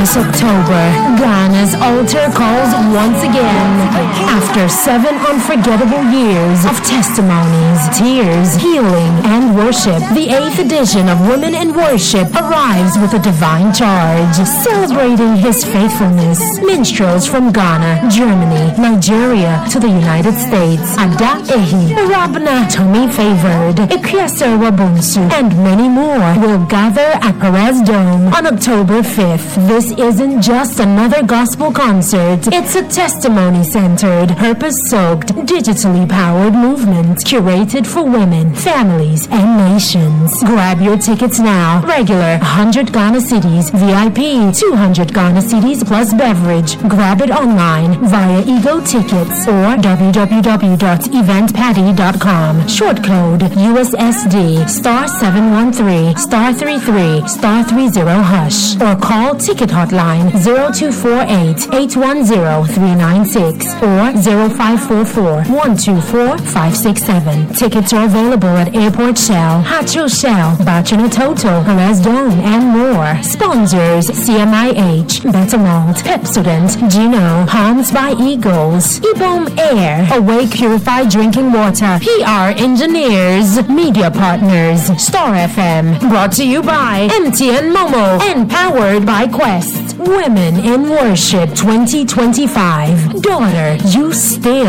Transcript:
This October, Ghana's altar calls once again. After 7 unforgettable years of testimonies, tears, healing, and worship, the 8th edition of Women in Worship arrives with a divine charge. Celebrating His faithfulness, minstrels from Ghana, Germany, Nigeria, to the United States, Ada Ehi, Rabna Tommy Favored, Ikyasewa Bunsu, and many more will gather at Perez Dome on October 5th. This isn't just another gospel concert. It's a testimony-centered, purpose-soaked, digitally powered movement curated for women, families, and nations. Grab your tickets now. Regular 100 Ghana Cedis, VIP 200 Ghana Cedis plus beverage. Grab it online via Ego Tickets or www.eventpaddy.com. Short code USSD *713 *33 *30 hash or call ticket hotline 0248 810 396 or 0544 124 567. Tickets are available at Airport Shell, Hatcho Shell, Bachana Toto, Perez Dome, and more. Sponsors CMIH, Bettermalt, Pepsodent, Gino, Palms by Eagles, Ibom Air, Awake Purified Drinking Water, PR Engineers, Media Partners, Star FM. Brought to you by MTN Momo and powered by Quest. Women in Worship 2025. Daughter, you still